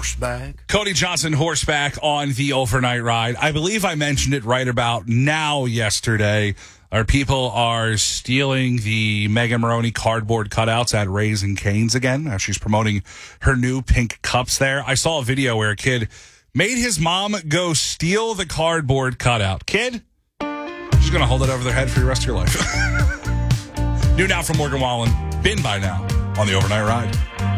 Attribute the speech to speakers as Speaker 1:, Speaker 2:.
Speaker 1: horseback.
Speaker 2: Cody Johnson horseback on the overnight ride. I believe I mentioned it right about now yesterday. Our people are stealing the Megan Maroney cardboard cutouts at Raising Cane's again. She's promoting her new pink cups there. I saw a video where a kid made his mom go steal the cardboard cutout. Kid, she's going to hold it over their head for the rest of your life. New now from Morgan Wallen. Been by now on the overnight ride.